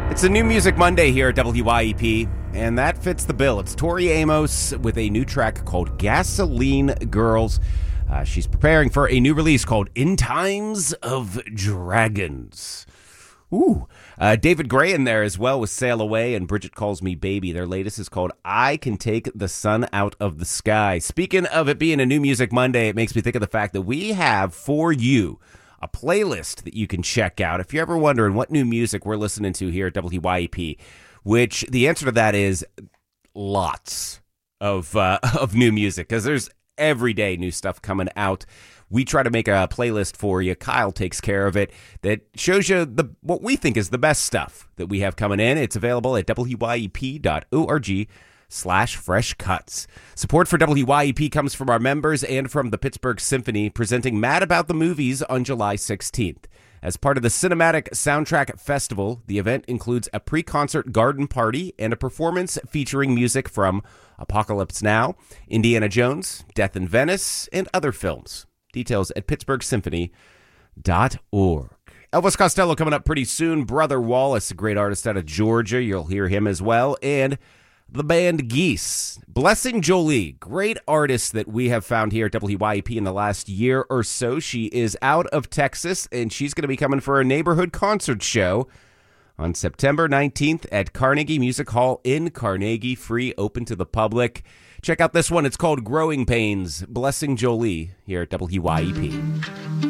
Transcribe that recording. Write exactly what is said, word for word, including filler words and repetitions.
It's a new Music Monday here at W Y E P, and that fits the bill. It's Tori Amos with a new track called Gasoline Girls. Uh, she's preparing for a new release called In Times of Dragons. Ooh. Uh, David Gray in there as well with Sail Away and Bridget Calls Me Baby. Their latest is called I Can Take the Sun Out of the Sky. Speaking of it being a new Music Monday, it makes me think of the fact that we have for you a playlist that you can check out if you're ever wondering what new music we're listening to here at W Y E P, which the answer to that is lots of uh, of new music, because there's everyday new stuff coming out. We try to make a playlist for you. Kyle takes care of it that shows you the what we think is the best stuff that we have coming in. It's available at W Y E P dot org slash fresh cuts. Support for W Y E P comes from our members and from the Pittsburgh Symphony, presenting Mad About the Movies on July sixteenth. As part of the Cinematic Soundtrack Festival, the event includes a pre-concert garden party and a performance featuring music from Apocalypse Now, Indiana Jones, Death in Venice, and other films. Details at pittsburgh symphony dot org. Elvis Costello coming up pretty soon. Brother Wallace, a great artist out of Georgia. You'll hear him as well. And the band Geese. Blessing Jolie, great artist that we have found here at W Y E P in the last year or so. She is out of Texas, and she's going to be coming for a neighborhood concert show on September nineteenth at Carnegie Music Hall in Carnegie, free, open to the public. Check out this one. It's called Growing Pains. Blessing Jolie here at W Y E P.